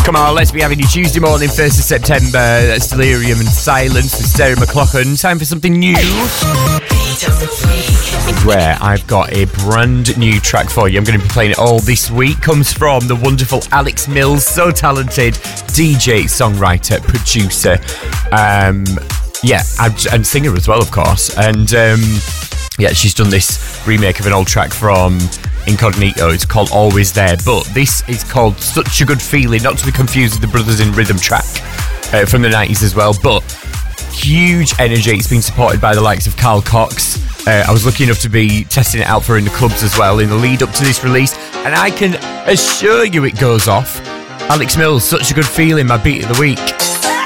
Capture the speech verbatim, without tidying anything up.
Come on, let's be having you Tuesday morning, first of September. That's Delirium and Silence with Sarah McLachlan. Time for something new. Where I've got a brand new track for you. I'm going to be playing it all this week. Comes from the wonderful Alex Mills, so talented D J, songwriter, producer, um, yeah, and singer as well, of course. And um, yeah, she's done this remake of an old track from Incognito. It's called Always There, but this is called Such a Good Feeling, not to be confused with the Brothers in Rhythm track uh, from the nineties as well, but huge energy. It's been supported by the likes of Carl Cox. Uh, I was lucky enough to be testing it out for in the clubs as well in the lead up to this release, and I can assure you it goes off. Alex Mills, Such a Good Feeling, my beat of the week.